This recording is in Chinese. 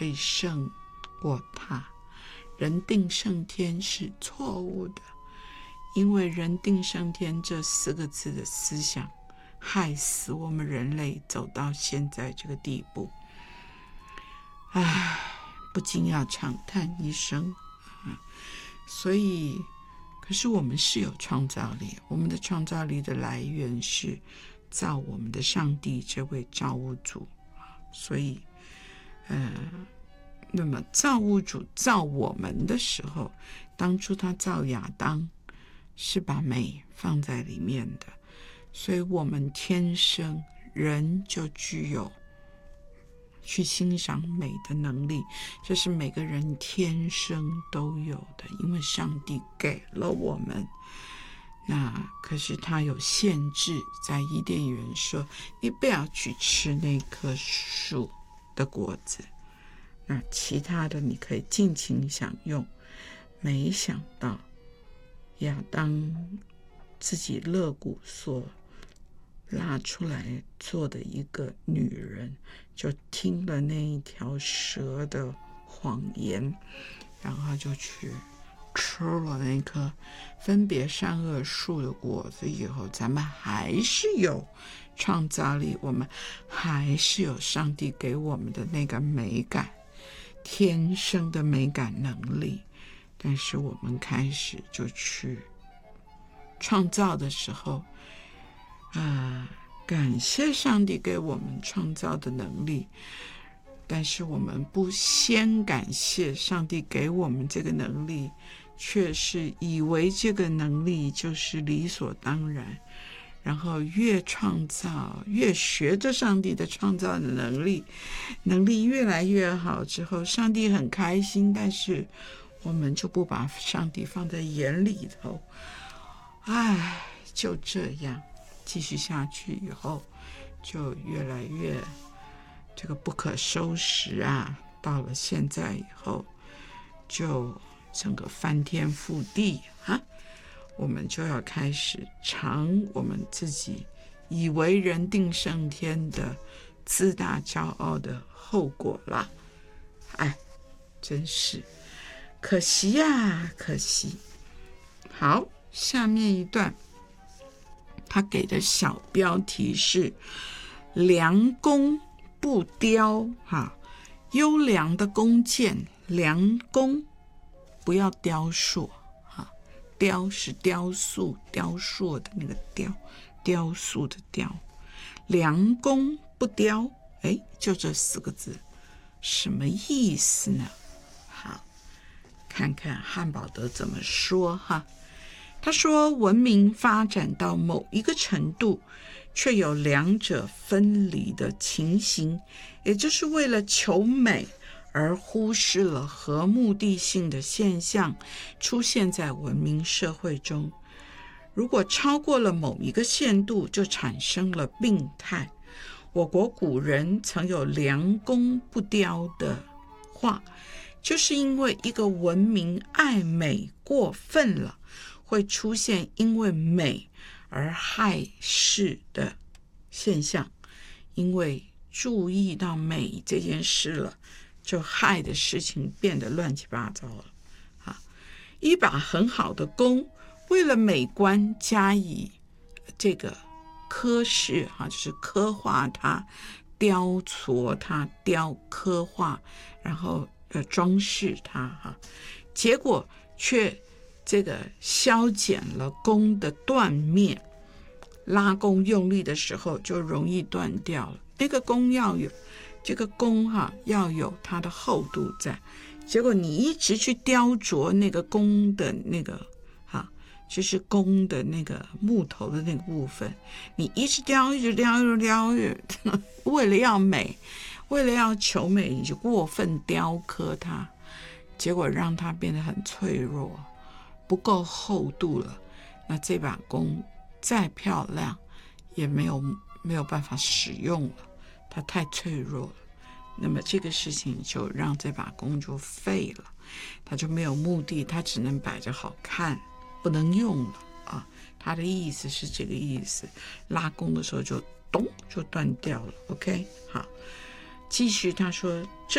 可以胜过他。人定胜天是错误的，因为人定胜天这4个字的思想害死我们人类走到现在这个地步。唉，不禁要长叹一声。所以可是我们是有创造力，我们的创造力的来源是造我们的上帝这位造物主。所以那么造物主造我们的时候，当初他造亚当是把美放在里面的，所以我们天生人就具有去欣赏美的能力，这是每个人天生都有的，因为上帝给了我们。那可是他有限制，在伊甸园说你不要去吃那棵树的果子，那其他的你可以尽情享用。没想到亚当自己肋骨所拉出来做的一个女人，就听了那一条蛇的谎言，然后就去吃了那棵分别善恶树的果子以后，咱们还是有创造力，我们还是有上帝给我们的那个美感，天生的美感能力。但是我们开始就去创造的时候感谢上帝给我们创造的能力，但是我们不先感谢上帝给我们这个能力，却是以为这个能力就是理所当然，然后越创造越学着上帝的创造的能力越来越好之后，上帝很开心，但是我们就不把上帝放在眼里头。就这样继续下去以后，就越来越这个不可收拾啊！到了现在以后，就整个翻天覆地我们就要开始尝我们自己以为人定胜天的自大骄傲的后果啦。真是可惜呀，可惜。好，下面一段他给的小标题是良弓不雕优良的弓箭，良弓不要雕塑雕是雕塑雕塑的那个雕，雕塑的雕，良弓不雕，就这4个字什么意思呢？好，看看汉堡德怎么说他说文明发展到某一个程度，却有两者分离的情形，也就是为了求美而忽视了合目的性的现象出现在文明社会中。如果超过了某一个限度，就产生了病态。我国古人曾有良弓不雕的话，就是因为一个文明爱美过分了，会出现因为美而害事的现象。因为注意到美这件事了，就害的事情变得乱七八糟了一把很好的弓，为了美观加以这个刻饰就是刻画它，雕琢它，刻画，然后装饰它结果却这个削减了弓的断面，拉弓用力的时候就容易断掉了。那个弓要有这个弓要有它的厚度在，结果你一直去雕琢那个弓的那个就是弓的那个木头的那个部分，你一直雕一直雕为了要美，为了要求美，你就过分雕刻它，结果让它变得很脆弱，不够厚度了。那这把弓再漂亮也没有办法使用了，它太脆弱了。那么这个事情就让这把弓就废了，它就没有目的，它只能摆着好看，不能用了他的意思是这个意思，拉弓的时候就咚就断掉了。OK， 好，继续他说这